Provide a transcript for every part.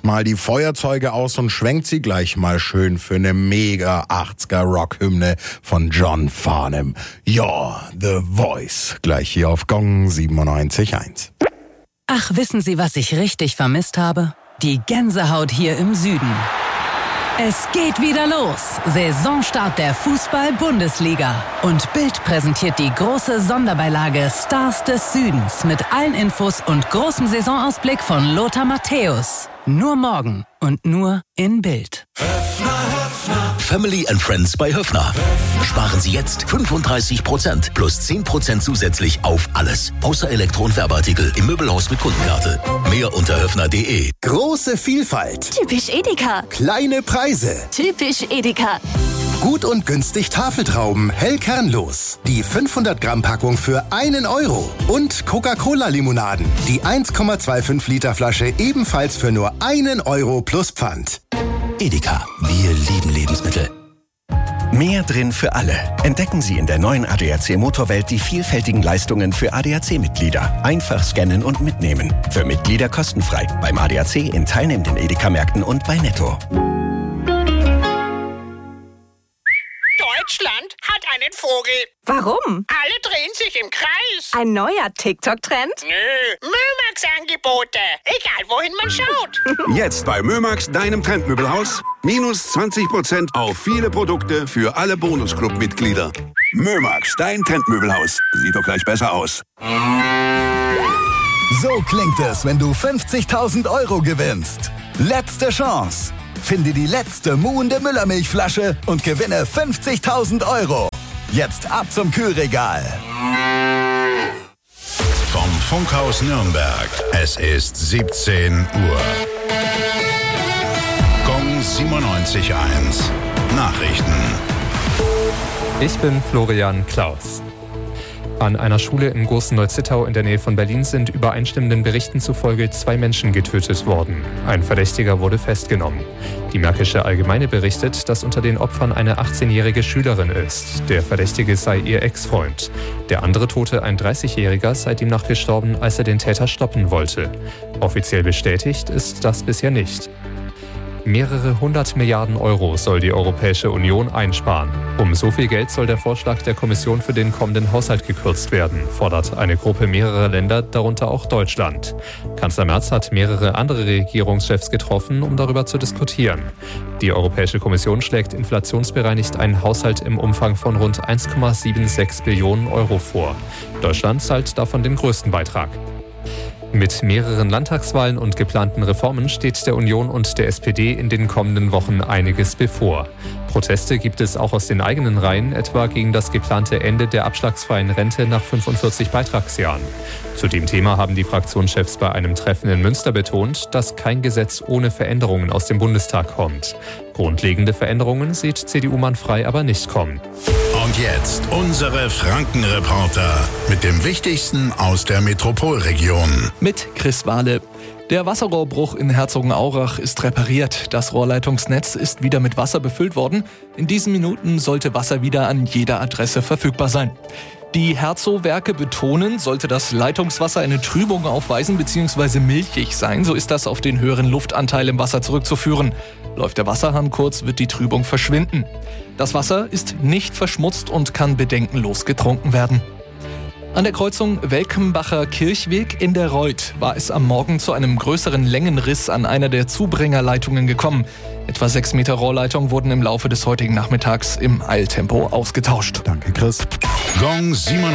packt mal die Feuerzeuge aus und schwenkt sie gleich mal schön für eine mega 80er-Rock-Hymne von John Farnham. Ja, The Voice. Gleich hier auf Gong 97.1. Ach, wissen Sie, was ich richtig vermisst habe? Die Gänsehaut hier im Süden. Es geht wieder los. Saisonstart der Fußball-Bundesliga. Und Bild präsentiert die große Sonderbeilage Stars des Südens mit allen Infos und großem Saisonausblick von Lothar Matthäus. Nur morgen und nur in Bild. Family and Friends bei Höffner. Sparen Sie jetzt 35% plus 10% zusätzlich auf alles. Außer Elektro- und Werbeartikel im Möbelhaus mit Kundenkarte. Mehr unter höffner.de. Große Vielfalt. Typisch Edeka. Kleine Preise. Typisch Edeka. Gut und günstig Tafeltrauben, hell kernlos. Die 500 Gramm Packung für 1 Euro. Und Coca-Cola-Limonaden. Die 1,25 Liter Flasche ebenfalls für nur 1 Euro plus Pfand. Edeka. Wir lieben Lebensmittel. Mehr drin für alle. Entdecken Sie in der neuen ADAC Motorwelt die vielfältigen Leistungen für ADAC-Mitglieder. Einfach scannen und mitnehmen. Für Mitglieder kostenfrei. Beim ADAC in teilnehmenden Edeka-Märkten und bei Netto. Deutschland hat einen Vogel. Warum? Alle drehen sich im Kreis. Ein neuer TikTok-Trend? Nö, Mömax-Angebote. Egal, wohin man schaut. Jetzt bei Mömax, deinem Trendmöbelhaus. Minus 20% auf viele Produkte für alle Bonusclub-Mitglieder. Mömax, dein Trendmöbelhaus. Sieht doch gleich besser aus. So klingt es, wenn du 50.000 Euro gewinnst. Letzte Chance. Finde die letzte muhende Müllermilchflasche und gewinne 50.000 Euro. Jetzt ab zum Kühlregal. Vom Funkhaus Nürnberg. Es ist 17 Uhr. Gong 97.1. Nachrichten. Ich bin Florian Klaus. An einer Schule in Gosen-Neuzittau in der Nähe von Berlin sind übereinstimmenden Berichten zufolge 2 Menschen getötet worden. Ein Verdächtiger wurde festgenommen. Die Märkische Allgemeine berichtet, dass unter den Opfern eine 18-jährige Schülerin ist. Der Verdächtige sei ihr Ex-Freund. Der andere Tote, ein 30-jähriger, sei demnach gestorben, als er den Täter stoppen wollte. Offiziell bestätigt ist das bisher nicht. Mehrere 100 Milliarden Euro soll die Europäische Union einsparen. Um so viel Geld soll der Vorschlag der Kommission für den kommenden Haushalt gekürzt werden, fordert eine Gruppe mehrerer Länder, darunter auch Deutschland. Kanzler Merz hat mehrere andere Regierungschefs getroffen, um darüber zu diskutieren. Die Europäische Kommission schlägt inflationsbereinigt einen Haushalt im Umfang von rund 1,76 Billionen Euro vor. Deutschland zahlt davon den größten Beitrag. Mit mehreren Landtagswahlen und geplanten Reformen steht der Union und der SPD in den kommenden Wochen einiges bevor. Proteste gibt es auch aus den eigenen Reihen, etwa gegen das geplante Ende der abschlagsfreien Rente nach 45 Beitragsjahren. Zu dem Thema haben die Fraktionschefs bei einem Treffen in Münster betont, dass kein Gesetz ohne Veränderungen aus dem Bundestag kommt. Grundlegende Veränderungen sieht CDU-Mann Frey aber nicht kommen. Und jetzt unsere Franken-Reporter mit dem Wichtigsten aus der Metropolregion. Mit Chris Wahle. Der Wasserrohrbruch in Herzogenaurach ist repariert. Das Rohrleitungsnetz ist wieder mit Wasser befüllt worden. In diesen Minuten sollte Wasser wieder an jeder Adresse verfügbar sein. Die Herzo-Werke betonen, sollte das Leitungswasser eine Trübung aufweisen bzw. milchig sein, so ist das auf den höheren Luftanteil im Wasser zurückzuführen. Läuft der Wasserhahn kurz, wird die Trübung verschwinden. Das Wasser ist nicht verschmutzt und kann bedenkenlos getrunken werden. An der Kreuzung Welkenbacher Kirchweg in der Reuth war es am Morgen zu einem größeren Längenriss an einer der Zubringerleitungen gekommen. Etwa 6 Meter Rohrleitung wurden im Laufe des heutigen Nachmittags im Eiltempo ausgetauscht. Danke, Chris. Gong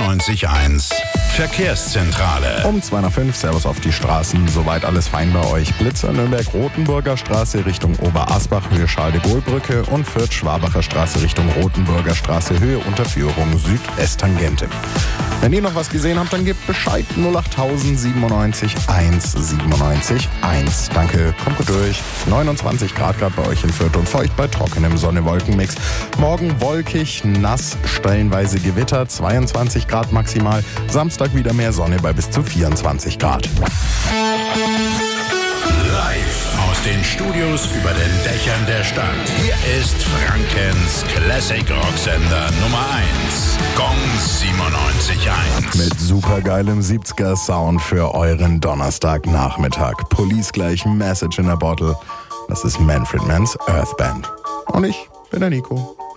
97.1. Verkehrszentrale. Um 2:05 Servus auf die Straßen. Soweit alles fein bei euch. Blitzer Nürnberg-Rotenburger Straße Richtung Oberasbach, Höhe Charles-de-Gaulle-Brücke und Fürth-Schwabacher Straße Richtung Rotenburger Straße, Höhe Unterführung Südwest-Tangente. Wenn ihr noch was gesehen habt, dann gebt Bescheid. 08000 97 1 97 1. Danke, kommt gut durch. 29 Grad gerade bei euch in Fürth und feucht bei trockenem Sonne-Wolken-Mix. Morgen wolkig, nass, stellenweise Gewitter, 22 Grad maximal. Samstag wieder mehr Sonne bei bis zu 24 Grad. Live aus den Studios über den Dächern der Stadt. Hier ist Frankens Classic Rocksender Nummer 1. Gong 97.1. Mit supergeilem 70er-Sound für euren Donnerstagnachmittag. Police gleich Message in a Bottle. Das ist Manfred Mann's Earth Band. Und ich bin der Nico.